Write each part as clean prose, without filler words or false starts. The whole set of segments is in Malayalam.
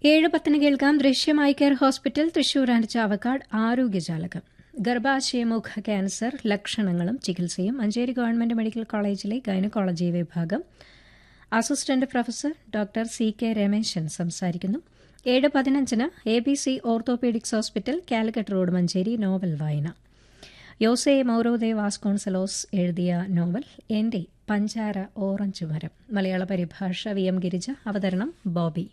7:10 കേൾക്കാം. ദൃശ്യമായി care hospital Thrissur and Chavakkad ആരോഗ്യജാലകം. ഗർഭാശയമുഖ cancer ലക്ഷണങ്ങളും ചികിത്സയും മഞ്ചേരി ഗവൺമെന്റ് മെഡിക്കൽ കോളേജിലെ ഗൈനക്കോളജി വിഭാഗം assistant professor doctor CK Rameshan സംസാരിക്കുന്നു. 7:15 ABC orthopaedics hospital Calicut road Manjeri novel വായന. യോസെ മൗറോദെ വാസ്കോൺസലോസ് എഴുതിയ നോവൽ എന്റെ പഞ്ചാര ഓറഞ്ച് മരം. മലയാള പരിഭാഷ VM ഗിരിജ. അവതരണം ബോബി.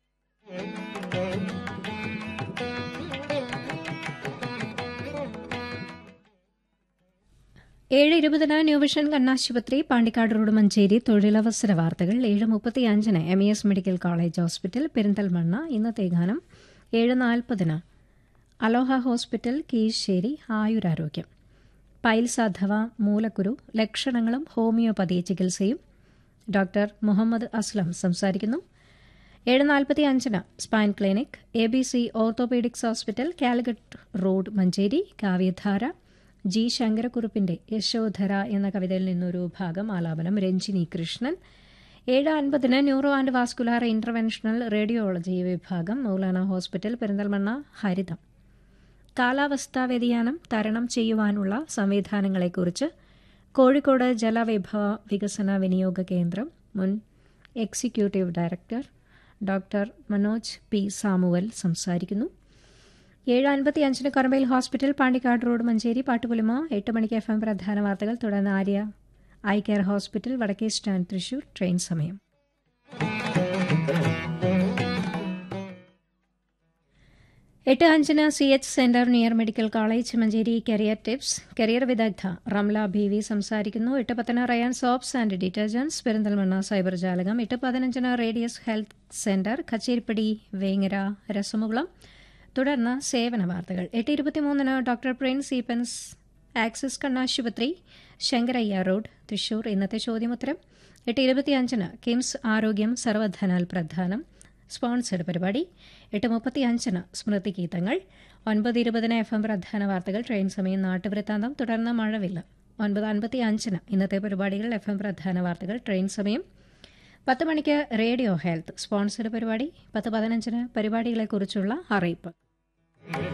7:20 ന്യൂ വിഷൻ കണ്ണാശുപത്രി പാണ്ടിക്കാട് റോഡ് മഞ്ചേരി തൊഴിലവസര വാർത്തകൾ. 7:35 MES medical college hospital Perinthalmanna ഇന്നത്തെ ഗാനം. 7:40 അലോഹ ഹോസ്പിറ്റൽ കീഴ്ശ്ശേരി ആയുരാരോഗ്യം. പൈൽസ് അഥവാ മൂലക്കുരു ലക്ഷണങ്ങളും ഹോമിയോപ്പതി ചികിത്സയും ഡോക്ടർ മുഹമ്മദ് അസ്ലം സംസാരിക്കുന്നു. 7:45 spine clinic ABC orthopaedics hospital Calicut road Manjeri കാവ്യധാര. G ശങ്കരക്കുറുപ്പിന്റെ യശോധര എന്ന കവിതയിൽ നിന്നൊരു ഭാഗം. ആലാപനം Ranjini Krishnan. 7:50 neuro and vascular interventional radiology വിഭാഗം മൗലാന ഹോസ്പിറ്റൽ പെരിന്തൽമണ്ണ ഹരിതം. കാലാവസ്ഥാ വ്യതിയാനം തരണം ചെയ്യുവാനുള്ള സംവിധാനങ്ങളെക്കുറിച്ച് കോഴിക്കോട് ജലവിഭവ വികസന വിനിയോഗ കേന്ദ്രം മുൻ executive director doctor Manoj P. Samuel സംസാരിക്കുന്നു. 7:55 കർമ്മയിൽ ഹോസ്പിറ്റൽ പാണ്ടിക്കാട് റോഡ് മഞ്ചേരി പാട്ടുപുലിമ. 8 മണിക്ക് FM പ്രധാന വാർത്തകൾ. തുടർന്ന് ആര്യ ഐ കെയർ ഹോസ്പിറ്റൽ വടക്കേ സ്റ്റാൻഡ് തൃശൂർ. ട്രെയിൻ സമയം 8:05 CH centre near medical college Manjeri career tips. Career വിദഗ്ധ റംല BV സംസാരിക്കുന്നു. 8:10 Ryan soaps and detergents Perinthalmanna cyber ജാലകം. 8:15 radius health centre Kacheripadi Vengara രസമുകുളം. തുടർന്ന് സേവന വാർത്തകൾ. 8:23 ഡോക്ടർ പ്രിൻസ് ഈപ്പൻസ് ആക്സിസ് കണ്ണാശുപത്രി ശങ്കരയ്യ റോഡ് തൃശൂർ. ഇന്നത്തെ ചോദ്യമുത്തരം. 8:25 കിംസ് ആരോഗ്യം സർവധനാൽ പ്രധാനം സ്പോൺസർഡ് പരിപാടി. 8:35 സ്മൃതി ഗീതങ്ങൾ. 9:20 FM പ്രധാന വാർത്തകൾ. ട്രെയിൻ സമയം നാട്ടുവൃത്താന്തം. തുടർന്ന് മഴവില്ല. 9:55 ഇന്നത്തെ പരിപാടികൾ. FM പ്രധാന വാർത്തകൾ. ട്രെയിൻ സമയം. 10 മണിക്ക് റേഡിയോ ഹെൽത്ത് സ്പോൺസർഡ് പരിപാടി. 10:15 പരിപാടികളെക്കുറിച്ചുള്ള അറിയിപ്പ്.